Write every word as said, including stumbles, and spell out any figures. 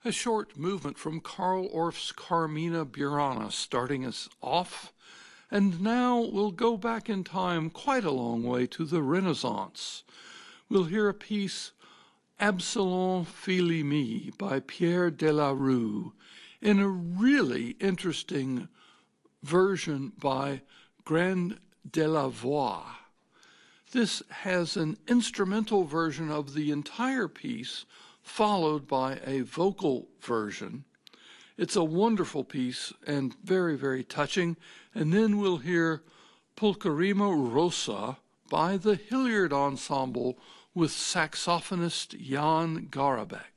A short movement from Carl Orff's Carmina Burana starting us off, and now we'll go back in time quite a long way to the Renaissance. We'll hear a piece, Absalon Philimi by Pierre de la Rue, in a really interesting version by Grand de la Voix. This has an instrumental version of the entire piece, followed by a vocal version. It's a wonderful piece and very, very touching. And then we'll hear Pulcherima Rossa by the Hilliard Ensemble with saxophonist Jan Garabek.